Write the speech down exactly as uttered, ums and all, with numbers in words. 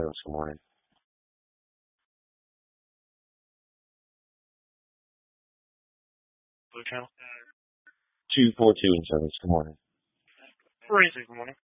Good morning. Blue Channel. two four two in service. Good morning. Raising, good morning.